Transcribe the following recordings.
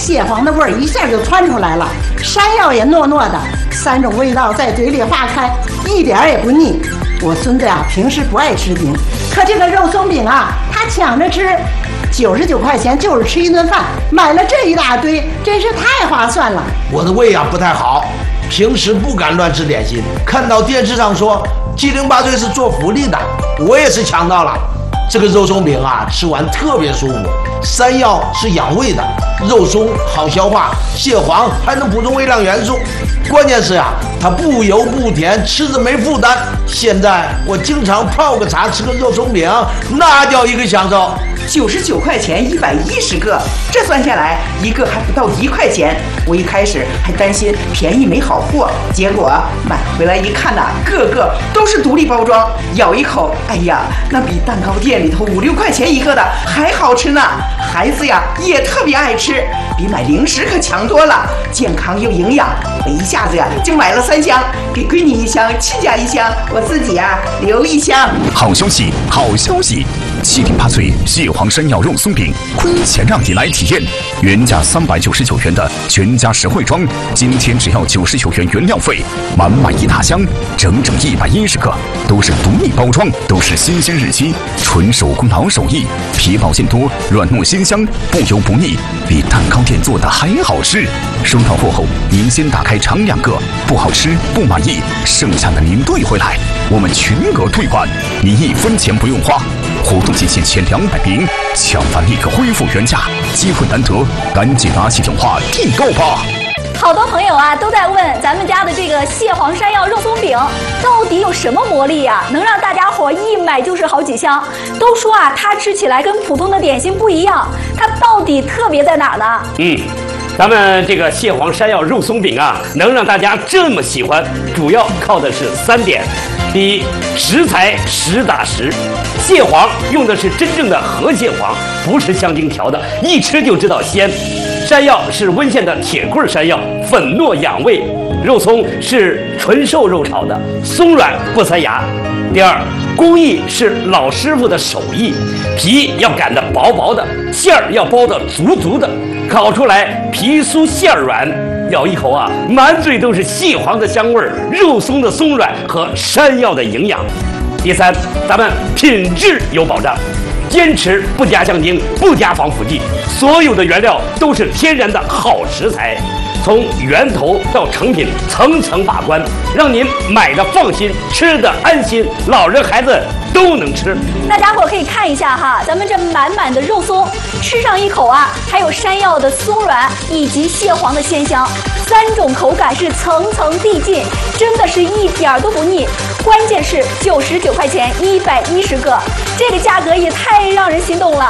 蟹黄的味儿一下就窜出来了，山药也糯糯的，3种味道在嘴里化开，一点儿也不腻。我孙子呀，平时不爱吃饼，可这个肉松饼啊，他抢着吃，99块钱就是吃一顿饭，买了这一大堆，真是太划算了。 我的胃啊不太好，平时不敢乱吃点心，看到电视上说708岁是做福利的，我也是抢到了。这个肉松饼啊，吃完特别舒服，山药是养胃的，肉松好消化，蟹黄还能补充微量元素，关键是啊，它不油不甜，吃着没负担。现在我经常泡个茶，吃个肉松饼，那叫一个享受。 99块钱110个，这算下来一个还不到1块钱。我一开始还担心便宜没好货，结果买回来一看呐，个个都是独立包装，咬一口，哎呀，那比蛋糕店里头5、6块钱一个的还好吃呢。孩子呀也特别爱吃，比买零食可强多了，健康又营养。我一下子呀就买了3箱，给闺女1箱，亲家1箱，我自己呀留1箱。 好消息，好消息！708岁蟹黄山药肉松饼，亏钱让你来体验。原价399元的全家实惠装，今天只要99元原料费，满满一大箱，整整110个，都是独立包装，都是新鲜日期，纯手工老手艺，皮薄馅多，软糯鲜香，不油不腻，比蛋糕店做的还好吃。收到货后，您先打开尝2个，不好吃不满意，剩下的您兑回来，我们全额退款，你1分钱不用花。活动期限前200名，抢饭立刻恢复原价，机会难得，赶紧拿起电话订购吧！ 好多朋友啊都在问咱们家的这个蟹黄山药肉松饼到底有什么魔力呀，能让大家伙一买就是好几箱？都说啊，它吃起来跟普通的点心不一样，它到底特别在哪儿呢？ 咱们这个蟹黄山药肉松饼啊，能让大家这么喜欢，主要靠的是3点。第一，食材实打实，蟹黄用的是真正的河蟹黄，不是香精调的，一吃就知道鲜。山药是温县的铁棍山药，粉糯养胃。肉松是纯瘦肉炒的，松软不塞牙。第二，工艺是老师傅的手艺，皮要擀得薄薄的，馅儿要包得足足的，烤出来皮酥馅儿软，咬一口啊，满嘴都是蟹黄的香味儿，肉松的松软和山药的营养。第三，咱们品质有保障，坚持不加香精，不加防腐剂，所有的原料都是天然的好食材，从源头到成品层层把关，让您买的放心，吃的安心，老人孩子都能吃。 大家伙可以看一下哈，咱们这满满的肉松，吃上一口啊，还有山药的松软以及蟹黄的鲜香，3种口感是层层递进，真的是一点儿都不腻。关键是99块钱110个，这个价格也太让人心动了。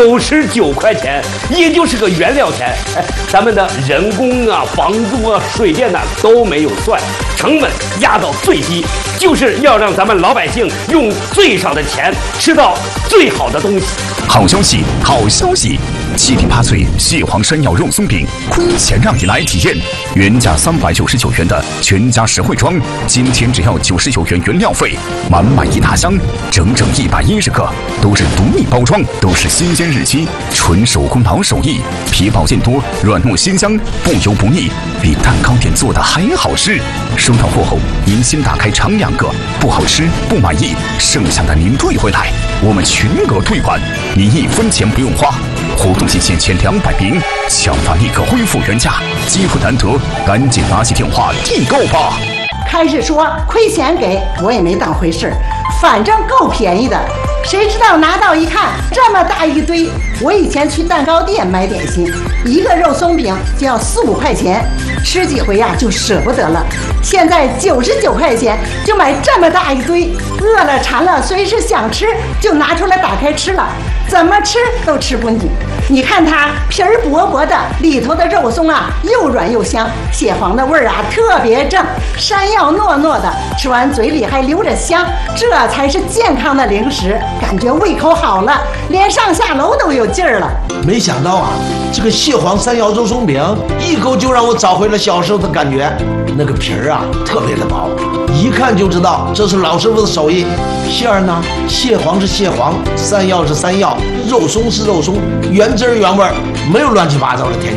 99块钱，也就是个原料钱，咱们的人工啊、房租啊、水电呐都没有算，成本压到最低，就是要让咱们老百姓用最少的钱吃到最好的东西。 好消息，好消息！708岁蟹黄山药肉松饼，亏钱让你来体验。原价399元的全家实惠装，今天只要99元原料费，满满一大箱，整整110个，都是独立包装，都是新鲜日期，纯手工老手艺，皮薄馅多，软糯鲜香，不油不腻，比蛋糕店做的还好吃。收到货后，您先打开尝2个，不好吃不满意，剩下的您兑回来，我们全额退款，你1分钱不用花。活动期限前200名，抢饭立刻恢复原价，机会难得，赶紧拿起电话订购吧！ 开始说亏钱给我也没当回事儿，反正够便宜的。谁知道拿到一看，这么大一堆！我以前去蛋糕店买点心，一个肉松饼就要4、5块钱，吃几回呀就舍不得了。现在99块钱就买这么大一堆，饿了馋了，随时想吃就拿出来打开吃了，怎么吃都吃不腻。你看它皮儿薄薄的，里头的肉松啊又软又香，蟹黄的味儿啊特别正，山药糯糯的，吃完嘴里还留着香，这才是健康的零食，感觉胃口好了，连上下楼都有劲儿了。 没想到啊，这个蟹黄山药肉松饼一口就让我找回了小时候的感觉，那个皮儿啊特别的薄，一看就知道这是老师傅的手艺。馅儿呢，蟹黄是蟹黄，山药是山药，肉松是肉松，原汁原味，没有乱七八糟的添加。